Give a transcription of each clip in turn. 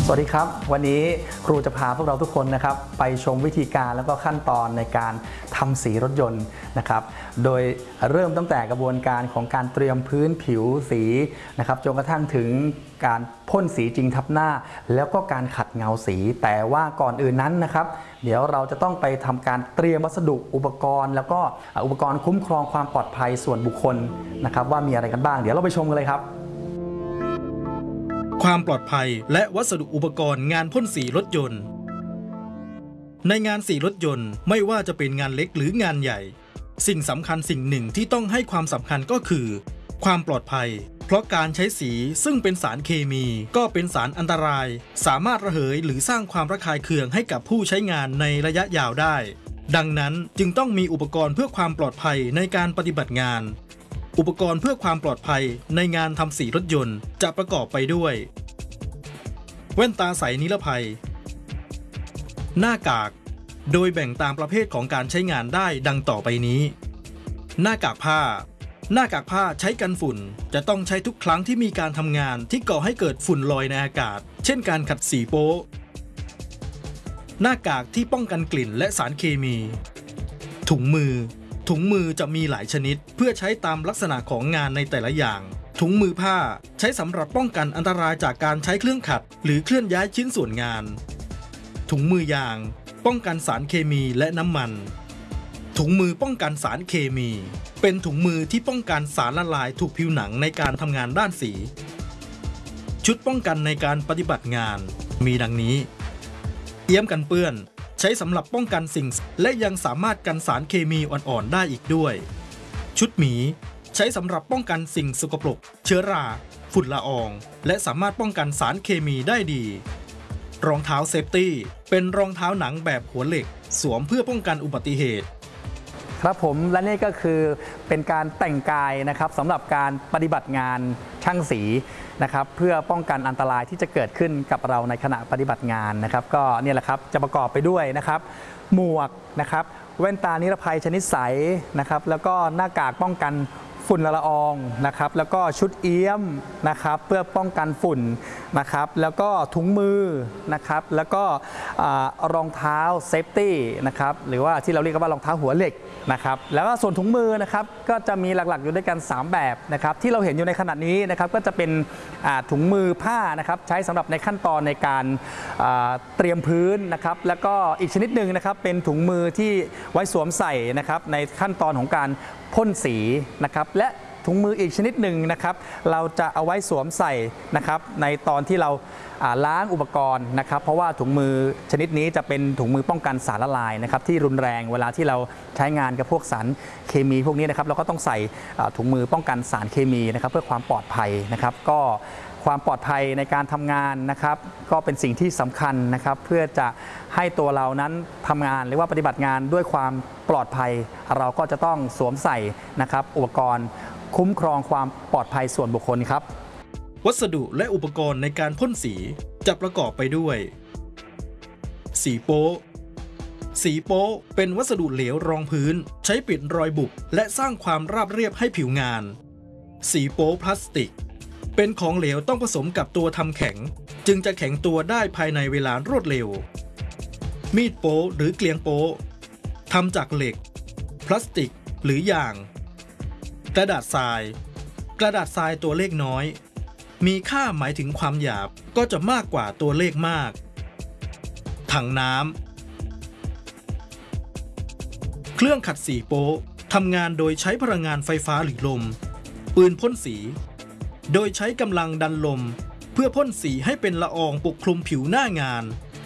สวัสดีครับวันนี้ครูจะพาพวกเราทุกคนนะครับไปชมวิธีการแล้วก็ขั้นตอนในการทำสีรถยนต์นะครับโดยเริ่มตั้งแต่กระบวนการของการเตรียมพื้นผิวสีนะครับจนกระทั่งถึงการพ่นสีจริงทับหน้าแล้วก็การขัดเงาสีแต่ว่าก่อนอื่นนั้นนะครับเดี๋ยวเราจะต้องไปทำการเตรียมวัสดุอุปกรณ์แล้วก็อุปกรณ์คุ้มครองความปลอดภัยส่วนบุคคลนะครับว่ามีอะไรกันบ้างเดี๋ยวเราไปชมกันเลยครับความปลอดภัยและวัสดุอุปกรณ์งานพ่นสีรถยนต์ในงานสีรถยนต์ไม่ว่าจะเป็นงานเล็กหรืองานใหญ่สิ่งสำคัญสิ่งหนึ่งที่ต้องให้ความสำคัญก็คือความปลอดภัยเพราะการใช้สีซึ่งเป็นสารเคมีก็เป็นสารอันตรายสามารถระเหยหรือสร้างความระคายเคืองให้กับผู้ใช้งานในระยะยาวได้ดังนั้นจึงต้องมีอุปกรณ์เพื่อความปลอดภัยในการปฏิบัติงานอุปกรณ์เพื่อความปลอดภัยในงานทำสีรถยนต์จะประกอบไปด้วยแว่นตาใสนิรภัยหน้ากากโดยแบ่งตามประเภทของการใช้งานได้ดังต่อไปนี้หน้ากากผ้าหน้ากากผ้าใช้กันฝุ่นจะต้องใช้ทุกครั้งที่มีการทำงานที่ก่อให้เกิดฝุ่นลอยในอากาศเช่นการขัดสีโป๊ะหน้ากากที่ป้องกันกลิ่นและสารเคมีถุงมือจะมีหลายชนิดเพื่อใช้ตามลักษณะของงานในแต่ละอย่างถุงมือผ้าใช้สำหรับป้องกันอันตรายจากการใช้เครื่องขัดหรือเคลื่อนย้ายชิ้นส่วนงานถุงมือยางป้องกันสารเคมีและน้ำมันถุงมือป้องกันสารเคมีเป็นถุงมือที่ป้องกันสารละลายถูกผิวหนังในการทำงานด้านสีชุดป้องกันในการปฏิบัติงานมีดังนี้เอี้ยมกันเปื้อนใช้สำหรับป้องกันสิ่งและยังสามารถกันสารเคมีอ่อนๆได้อีกด้วยชุดหมีใช้สำหรับป้องกันสิ่งสกปรกเชื้อราฝุ่นละอองและสามารถป้องกันสารเคมีได้ดีรองเท้าเซฟตี้เป็นรองเท้าหนังแบบหัวเหล็กสวมเพื่อป้องกันอุบัติเหตุครับผมและนี่ก็คือเป็นการแต่งกายนะครับสำหรับการปฏิบัติงานช่างสีนะครับเพื่อป้องกันอันตรายที่จะเกิดขึ้นกับเราในขณะปฏิบัติงานนะครับก็เนี่ยแหละครับจะประกอบไปด้วยนะครับหมวกนะครับแว่นตานิรภัยชนิดใสนะครับแล้วก็หน้ากากป้องกันฝุ่นละอองนะครับแล้วก็ชุดเอี้ยมนะครับเพื่อป้องกันฝุ่นนะครับแล้วก็ถุงมือนะครับแล้วก็รองเท้าเซฟตี้นะครับหรือว่าที่เราเรียกว่ารองเท้าหัวเหล็กนะครับแล้วก็ส่วนถุงมือนะครับก็จะมีหลักๆอยู่ด้วยกัน3แบบนะครับที่เราเห็นอยู่ในขณะนี้นะครับก็จะเป็นถุงมือผ้านะครับใช้สำหรับในขั้นตอนในการเตรียมพื้นนะครับแล้วก็อีกชนิดหนึ่งนะครับเป็นถุงมือที่ไว้สวมใส่นะครับในขั้นตอนของการพ่นสีนะครับและถุงมืออีกชนิดหนึ่งนะครับเราจะเอาไว้สวมใส่นะครับในตอนที่เราล้างอุปกรณ์นะครับเพราะว่าถุงมือชนิดนี้จะเป็นถุงมือป้องกันสารละลายนะครับที่รุนแรงเวลาที่เราใช้งานกับพวกสารเคมีพวกนี้นะครับเราก็ต้องใส่ถุงมือป้องกันสารเคมีนะครับเพื่อความปลอดภัยนะครับก็ความปลอดภัยในการทำงานนะครับก็เป็นสิ่งที่สำคัญนะครับเพื่อจะให้ตัวเรานั้นทำงานหรือว่าปฏิบัติงานด้วยความปลอดภัยเราก็จะต้องสวมใส่นะครับอุปกรณ์คุ้มครองความปลอดภัยส่วนบุคคลครับวัสดุและอุปกรณ์ในการพ่นสีจะประกอบไปด้วยสีโป๊ะสีโป๊ะเป็นวัสดุเหลวรองพื้นใช้ปิดรอยบุบและสร้างความราบเรียบให้ผิวงานสีโป๊ะพลาสติกเป็นของเหลวต้องผสมกับตัวทำแข็งจึงจะแข็งตัวได้ภายในเวลารวดเร็วมีดโป๊ะหรือเกลียงโป๊ะทำจากเหล็กพลาสติกหรือยางกระดาษทรายตัวเลขน้อยมีค่าหมายถึงความหยาบก็จะมากกว่าตัวเลขมากถังน้ำเครื่องขัดสีโป๊ะทำงานโดยใช้พลังงานไฟฟ้าหรือลมปืนพ่นสีโดยใช้กำลังดันลมเพื่อพ่นสีให้เป็นละอองปกคลุมผิวหน้างาน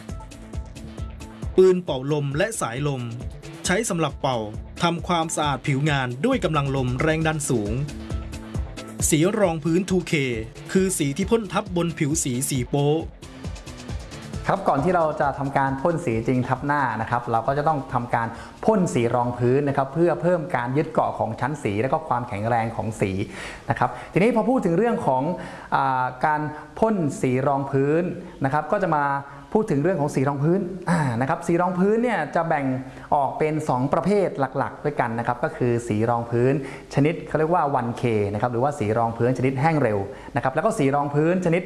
ปืนเป่าลมและสายลมใช้สำหรับเป่าทำความสะอาดผิวงานด้วยกำลังลมแรงดันสูงสีรองพื้น 2K คือสีที่พ่นทับบนผิวสีโป๊ะครับก่อนที่เราจะทำการพ่นสีจริงทับหน้านะครับเราก็จะต้องทำการพ่นสีรองพื้นนะครับเพื่อเพิ่มการยึดเกาะของชั้นสีและก็ความแข็งแรงของสีนะครับทีนี้พอพูดถึงเรื่องของการพ่นสีรองพื้นนะครับก็จะมาพูดถึงเรื่องของสีรองพื้นนะครับสีรองพื้นเนี่ยจะแบ่งออกเป็น2ประเภทหลักๆด้วยกันนะครับก็คือสีรองพื้นชนิดเขาเรียกว่า 1K นะครับหรือว่าสีรองพื้นชนิดแห้งเร็วนะครับแล้วก็สีรองพื้นชนิด